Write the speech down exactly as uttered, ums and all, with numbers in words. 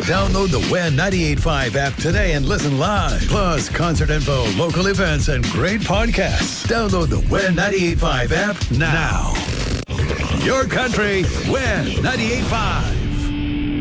Download the W E N ninety-eight point five app today and listen live. Plus, concert info, local events, and great podcasts. Download the W E N ninety-eight point five app now. Your country, W E N ninety-eight point five.